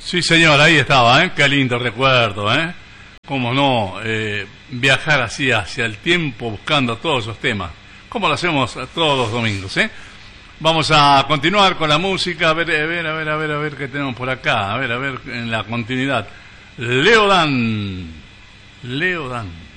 Sí, señor, ahí estaba, ¿eh? Qué lindo recuerdo, ¿eh? Cómo no, viajar así hacia el tiempo buscando todos esos temas, como lo hacemos todos los domingos, ¿eh? Vamos a continuar con la música, a ver qué tenemos por acá, a ver, en la continuidad. Leodan.